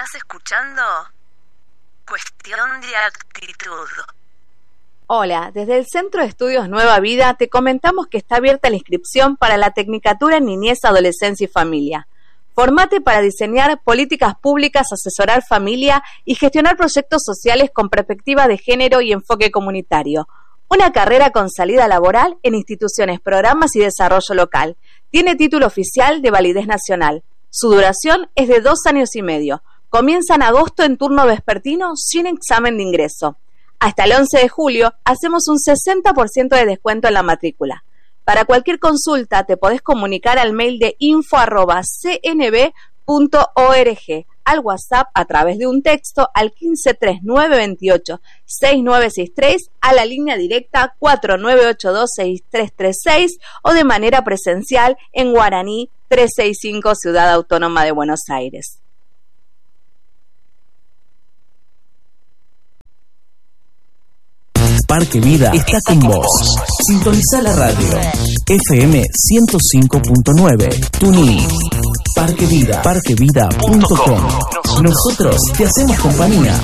Estás escuchando Cuestión de Actitud. Hola, desde el Centro de Estudios Nueva Vida te comentamos que está abierta la inscripción para la Tecnicatura en Niñez, Adolescencia y Familia. Formate para diseñar políticas públicas, asesorar familia y gestionar proyectos sociales con perspectiva de género y enfoque comunitario. Una carrera con salida laboral en instituciones, programas y desarrollo local. Tiene título oficial de validez nacional. Su duración es de 2 años y medio. Comienza en agosto en turno vespertino sin examen de ingreso. Hasta el 11 de julio hacemos un 60% de descuento en la matrícula. Para cualquier consulta te podés comunicar al mail de info@cnb.org, al WhatsApp a través de un texto al 153928-6963, a la línea directa 4982-6336 o de manera presencial en Guaraní 365, Ciudad Autónoma de Buenos Aires. Parque Vida está con vos. Sintoniza la radio. FM 105.9. TuneIn. Parque Vida. Parquevida.com. Nosotros te hacemos compañía.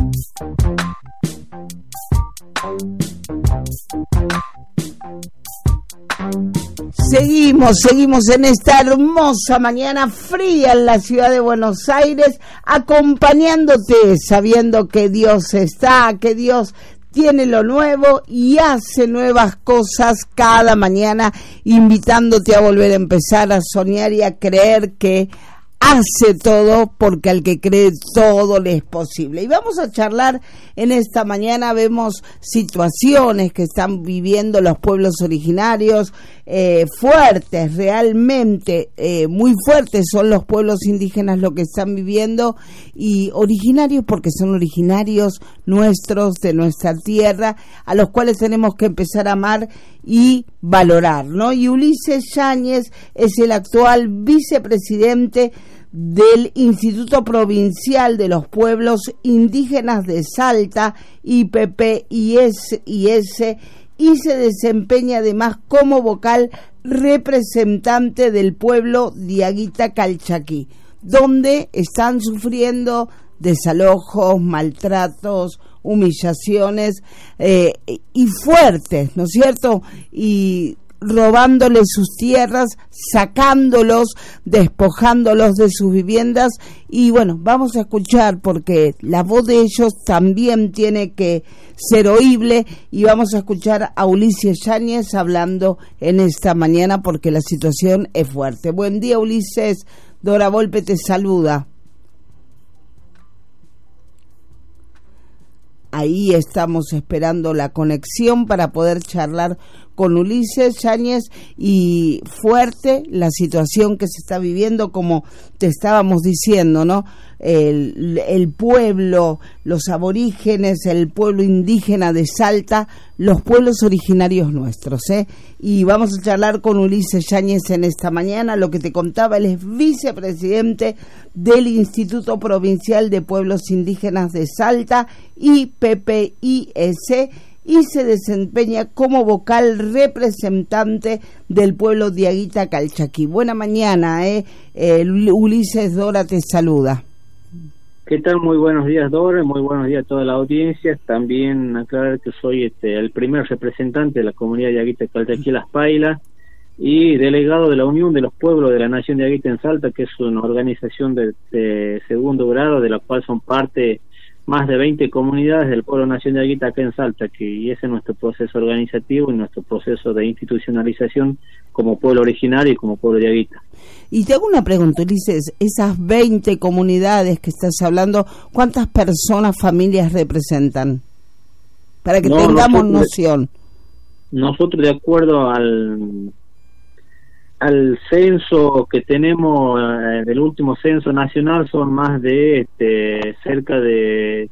Seguimos en esta hermosa mañana fría en la ciudad de Buenos Aires, acompañándote, sabiendo que Dios está, que Dios tiene lo nuevo y hace nuevas cosas cada mañana, invitándote a volver a empezar a soñar y a creer que hace todo, porque al que cree todo le es posible. Y vamos a charlar en esta mañana. Vemos situaciones que están viviendo los pueblos originarios, fuertes, realmente muy fuertes son los pueblos indígenas lo que están viviendo, y originarios porque son originarios nuestros, de nuestra tierra, a los cuales tenemos que empezar a amar y valorar, ¿no? Y Ulises Yáñez es el actual vicepresidente del Instituto Provincial de los Pueblos Indígenas de Salta, IPPIS, y se desempeña además como vocal representante del pueblo Diaguita Calchaquí, donde están sufriendo desalojos, maltratos, humillaciones y fuertes, ¿no es cierto? Y robándoles sus tierras, sacándolos, despojándolos de sus viviendas. Y bueno, vamos a escuchar, porque la voz de ellos también tiene que ser oíble, y vamos a escuchar a Ulises Yáñez hablando en esta mañana, porque la situación es fuerte. Buen día, Ulises. Dora Volpe te saluda. Ahí estamos esperando la conexión para poder charlar con Ulises Yáñez. Y fuerte la situación que se está viviendo, como te estábamos diciendo, ¿no? El pueblo, los aborígenes, el pueblo indígena de Salta, los pueblos originarios nuestros, Y vamos a charlar con Ulises Yáñez en esta mañana. Lo que te contaba, él es vicepresidente del Instituto Provincial de Pueblos Indígenas de Salta, IPPIS, y se desempeña como vocal representante del pueblo Diaguita Calchaquí. Buena mañana, Ulises. Dora te saluda. ¿Qué tal? Muy buenos días, Dora, muy buenos días a toda la audiencia. También aclarar que soy el primer representante de la comunidad Diaguita Calchaquí Las Pailas y delegado de la Unión de los Pueblos de la Nación Diaguita en Salta, que es una organización de segundo grado, de la cual son parte más de 20 comunidades del pueblo nación Diaguita acá en Salta, y ese es nuestro proceso organizativo y nuestro proceso de institucionalización como pueblo originario y como pueblo Diaguita. Y te hago una pregunta, Ulises, esas 20 comunidades que estás hablando, ¿cuántas personas, familias representan? Para que tengamos noción. Nosotros, de acuerdo al censo que tenemos, del último censo nacional, son más de cerca de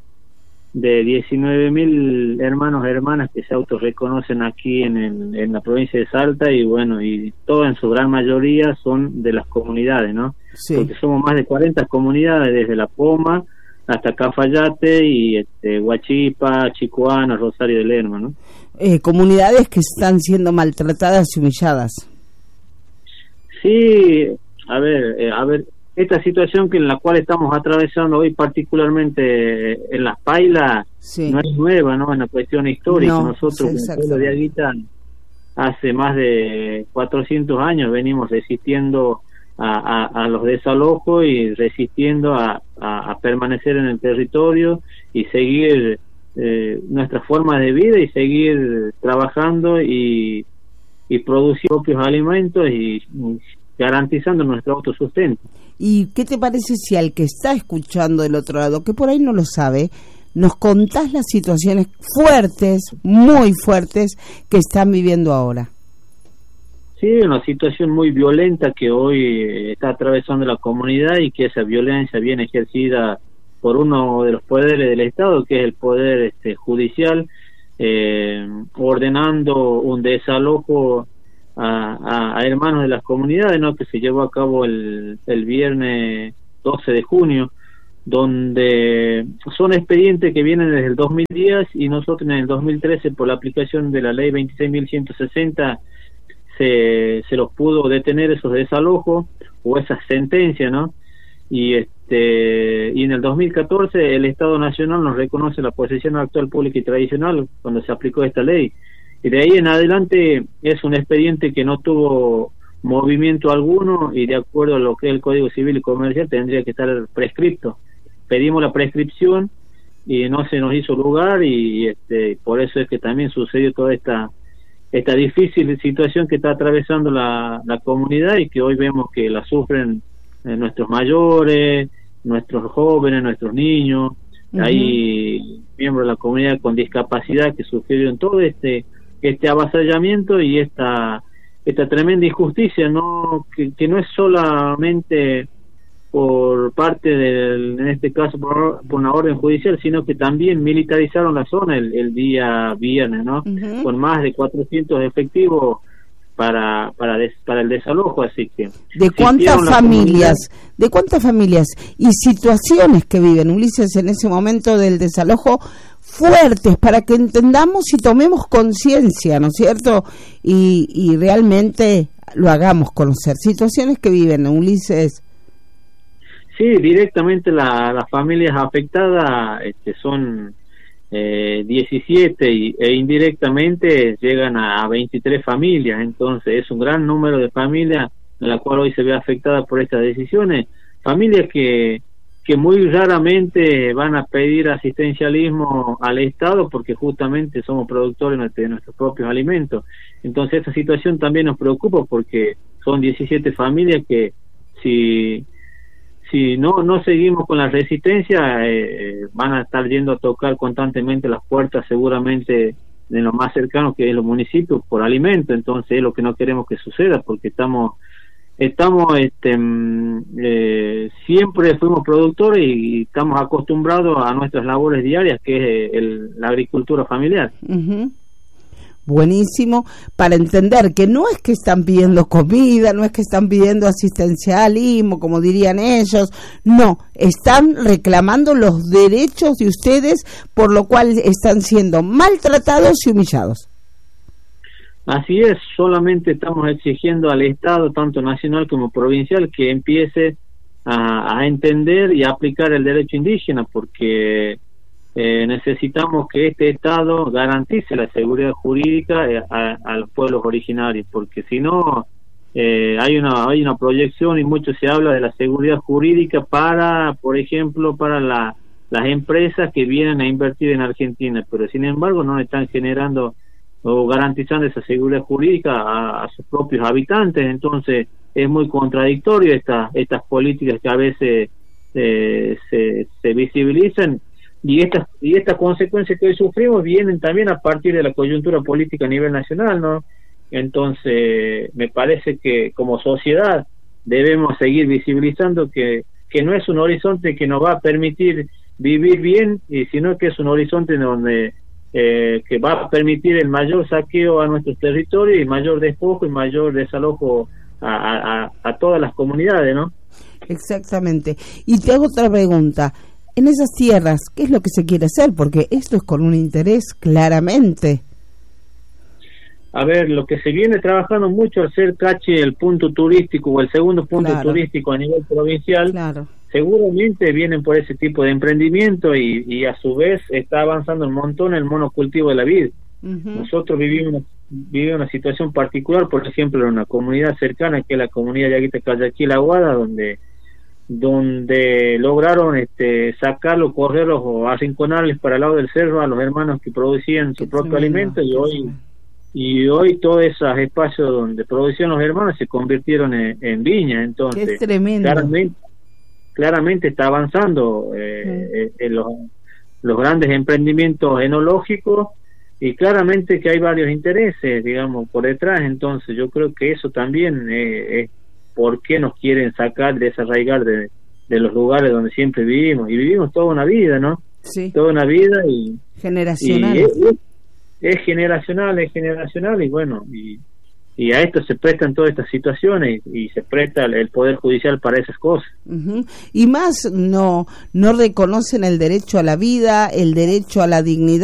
19.000 hermanos y hermanas que se autorreconocen aquí en la provincia de Salta, y bueno, y todas en su gran mayoría son de las comunidades, ¿no? Sí. Porque somos más de 40 comunidades, desde La Poma hasta Cafayate y Huachipa, Chicoana, Rosario de Lerma, ¿no? Comunidades que están siendo maltratadas y humilladas. Sí, a ver, esta situación que en la cual estamos atravesando hoy, particularmente en Las Pailas, sí, no es nueva, ¿no? Es una cuestión histórica. No, Nosotros, sí, en el pueblo de Aguita, hace más de 400 años venimos resistiendo a los desalojos y resistiendo a permanecer en el territorio y seguir nuestras formas de vida y seguir trabajando y producir propios alimentos y garantizando nuestro autosustento. ¿Y qué te parece si al que está escuchando del otro lado, que por ahí no lo sabe, nos contás las situaciones fuertes, muy fuertes, que están viviendo ahora? Sí, una situación muy violenta que hoy está atravesando la comunidad y que esa violencia viene ejercida por uno de los poderes del Estado, que es el poder judicial, ordenando un desalojo a hermanos de las comunidades, ¿no? Que se llevó a cabo el viernes 12 de junio, donde son expedientes que vienen desde el 2010 y nosotros en el 2013, por la aplicación de la ley 26.160, se los pudo detener esos desalojos o esas sentencias, ¿no? Y en el 2014 el Estado Nacional nos reconoce la posesión actual pública y tradicional cuando se aplicó esta ley, y de ahí en adelante es un expediente que no tuvo movimiento alguno y de acuerdo a lo que es el Código Civil y Comercial tendría que estar prescripto. Pedimos la prescripción y no se nos hizo lugar y por eso es que también sucedió toda esta difícil situación que está atravesando la comunidad y que hoy vemos que la sufren nuestros mayores, nuestros jóvenes, nuestros niños. Uh-huh. Hay miembros de la comunidad con discapacidad que sufrieron todo este avasallamiento y esta tremenda injusticia, ¿no? Que no es solamente por parte en este caso por una orden judicial, sino que también militarizaron la zona el día viernes, ¿no? Uh-huh. Con más de 400 efectivos para el desalojo, así que ¿De cuántas familias y situaciones que viven, Ulises, en ese momento del desalojo fuertes, para que entendamos y tomemos conciencia, ¿no es cierto? Y realmente lo hagamos conocer, situaciones que viven, Ulises. Sí, directamente las familias afectadas son 17 e indirectamente llegan a 23 familias, entonces es un gran número de familias en la cual hoy se ve afectada por estas decisiones, familias que muy raramente van a pedir asistencialismo al Estado porque justamente somos productores de nuestros propios alimentos. Entonces esta situación también nos preocupa porque son 17 familias que si no seguimos con la resistencia van a estar yendo a tocar constantemente las puertas seguramente de lo más cercano que es los municipios por alimento. Entonces es lo que no queremos que suceda porque estamos siempre fuimos productores y estamos acostumbrados a nuestras labores diarias, que es la agricultura familiar. Uh-huh. Buenísimo, para entender que no es que están pidiendo comida, no es que están pidiendo asistencialismo, como dirían ellos, no, están reclamando los derechos de ustedes, por lo cual están siendo maltratados y humillados. Así es, solamente estamos exigiendo al Estado, tanto nacional como provincial, que empiece a entender y a aplicar el derecho indígena, porque necesitamos que este Estado garantice la seguridad jurídica a los pueblos originarios, porque si no hay una proyección y mucho se habla de la seguridad jurídica por ejemplo, para las empresas que vienen a invertir en Argentina, pero sin embargo no están generando o garantizando esa seguridad jurídica a sus propios habitantes. Entonces es muy contradictorio estas políticas que a veces se visibilizan, y estas consecuencias que hoy sufrimos vienen también a partir de la coyuntura política a nivel nacional, ¿no? Entonces me parece que como sociedad debemos seguir visibilizando que no es un horizonte que nos va a permitir vivir bien, sino que es un horizonte donde que va a permitir el mayor saqueo a nuestros territorios y mayor despojo y mayor desalojo a todas las comunidades, ¿no? Exactamente. Y te hago otra pregunta. En esas tierras, ¿qué es lo que se quiere hacer? Porque esto es con un interés, claramente. a ver, lo que se viene trabajando mucho al ser Cachi el punto turístico o el segundo punto turístico a nivel provincial, seguramente vienen por ese tipo de emprendimiento y a su vez está avanzando un montón el monocultivo de la vid. Nosotros vivimos una situación particular, por ejemplo, en una comunidad cercana, que es la comunidad Yaguita Callaquil Aguada, donde lograron sacarlos, correrlos o arrinconarles para el lado del cerro a los hermanos que producían su propio alimento, y hoy todos esos espacios donde producían los hermanos se convirtieron en viña. Entonces es tremendo. Claramente está avanzando en los grandes emprendimientos enológicos, y claramente que hay varios intereses, digamos, por detrás. Entonces yo creo que eso también es por qué nos quieren sacar, desarraigar de los lugares donde siempre vivimos, y vivimos toda una vida, ¿no? Sí. Toda una vida, y generacional. Y es generacional, y bueno, y a esto se prestan todas estas situaciones, y se presta el Poder Judicial para esas cosas. Y más no reconocen el derecho a la vida, el derecho a la dignidad